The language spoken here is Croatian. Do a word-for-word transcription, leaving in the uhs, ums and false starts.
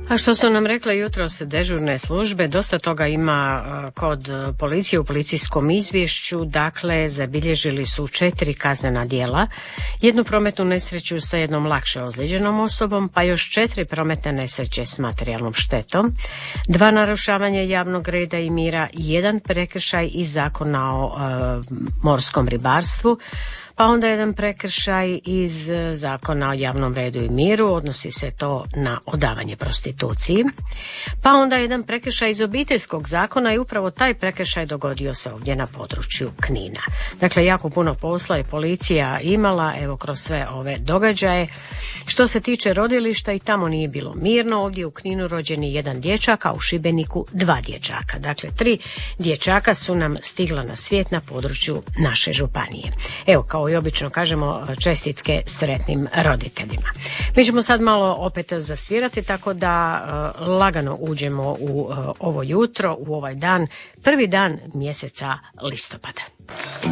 A što su nam rekle jutros dežurne službe, dosta toga ima kod policije u policijskom izvješću. Dakle, zabilježili su četiri kaznena djela, jednu prometnu nesreću sa jednom lakše ozlijeđenom osobom, pa još četiri prometne nesreće s materijalnom štetom, dva narušavanja javnog reda i mira, jedan prekršaj iz Zakona o e, morskom ribarstvu, pa onda jedan prekršaj iz Zakona o javnom redu i miru, odnosi se to na odavanje prostituciji, pa onda jedan prekršaj iz obiteljskog zakona i upravo taj prekršaj dogodio se ovdje na području Knina. Dakle, jako puno posla je policija imala, evo, kroz sve ove događaje. Što se tiče rodilišta, i tamo nije bilo mirno. Ovdje u Kninu rođen je jedan dječak, a u Šibeniku dva dječaka. Dakle, tri dječaka su nam stigla na svijet na području naše županije. Evo, kao i obično kažemo, čestitke sretnim roditeljima. Mi ćemo sad malo opet zasvirati, tako da uh, lagano uđemo u uh, ovo jutro, u ovaj dan, prvi dan mjeseca listopada.